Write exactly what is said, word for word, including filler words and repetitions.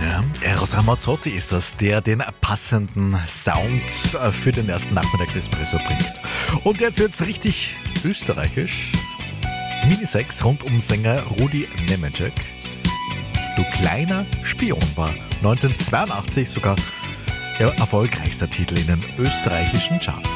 Ja, Eros Ramazzotti ist das, der den passenden Sound für den ersten Nachmittagsespresso bringt. Und jetzt wird's richtig österreichisch. Minisex rund um Sänger Rudi Nemecek. Du kleiner Spion war neunzehnhundertzweiundachtzig sogar der erfolgreichste Titel in den österreichischen Charts.